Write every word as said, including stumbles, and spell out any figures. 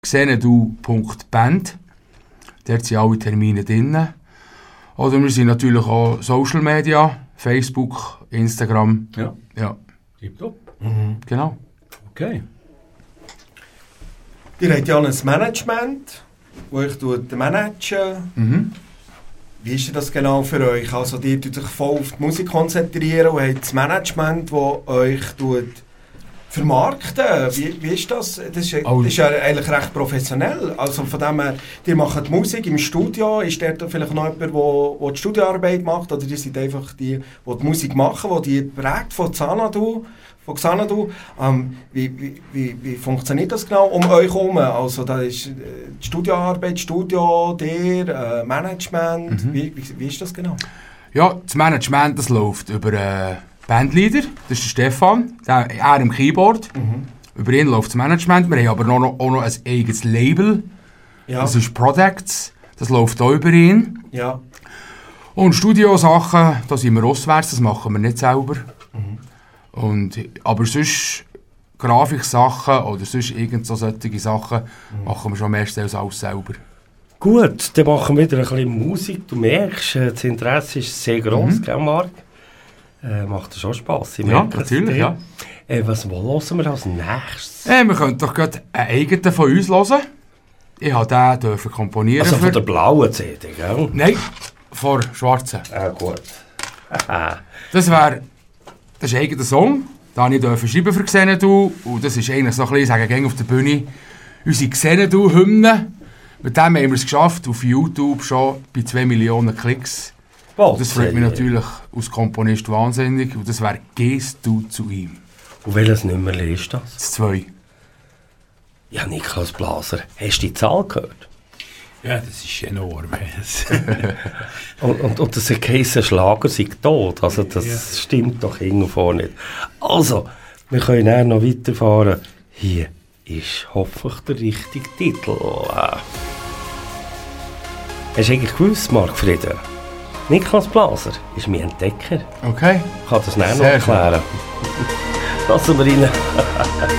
xenedu punkt band. Dort sind alle Termine drin. Oder wir sind natürlich auch Social Media, Facebook, Instagram. Ja. Ja. Tipptopp. Mhm. Genau. Okay. Ihr habt ja ein Management, das euch managen. Mhm. Wie ist das genau für euch? Also, ihr tut euch voll auf die Musik konzentrieren und habt das Management, das euch tut vermarkten. Wie, wie ist das? Das ist, Oh. das ist ja eigentlich recht professionell. Also von dem her, ihr macht die Musik im Studio. Ist dort vielleicht noch jemand, der die Studioarbeit macht? Oder ihr seid einfach die, die die Musik machen, die die prägt von Xanadu? Von Xanadu. Ähm, wie, wie, wie, wie funktioniert das genau um euch herum? Also da ist äh, die Studioarbeit, Studio, der äh, Management. Mhm. Wie, wie, wie ist das genau? Ja, das Management das läuft über äh, Bandleader, das ist der Stefan, der, er im Keyboard. Mhm. Über ihn läuft das Management. Wir haben aber noch, noch, auch noch ein eigenes Label, Ja. das ist Products, das läuft auch über ihn. Ja. Und Studiosachen, da sind wir auswärts, das machen wir nicht selber. Mhm. Und, aber sonst Grafiksachen oder sonst irgend so solche Sachen mhm. machen wir schon meistens alles selber. Gut, dann machen wir wieder ein bisschen Musik. Du merkst, äh, das Interesse ist sehr gross, Mhm. gell, Marc? Äh, macht das schon Spass? Ich Ja, merke es natürlich, dir. ja. Äh, was hören wir als nächstes? Äh, wir können doch gerade einen eigenen von uns hören. Ich habe den dürfen komponieren. Also von für- der blauen C D, gell? Nein, von schwarzen. Ah, gut. Das wäre das ist ein eigener Song. Da durfte ich schreiben für Xenedu. Und das ist eigentlich so ein bisschen, sagen wir auf der Bühne, unsere Xenedu-Hymne. Mit dem haben wir es geschafft, auf YouTube schon bei zwei Millionen Klicks. Oh, Und das freut mich natürlich als Komponist wahnsinnig. Und das wäre «Gehst du zu ihm». Und welches Nummer ist das? Das zwei. Ja, Niklas Blaser, hast du die Zahl gehört? Ja, das ist enorm. Und, und, und das heisst, Schlager sei tot. Also das Ja. stimmt doch irgendwo nicht. Also, wir können dann noch weiterfahren. Hier ist hoffentlich der richtige Titel. Hast du eigentlich gewusst, Marc Frieden? Niklas Blaser ist mein Entdecker. Okay. Ich kann das näher noch Sehr erklären. Lassen wir rein.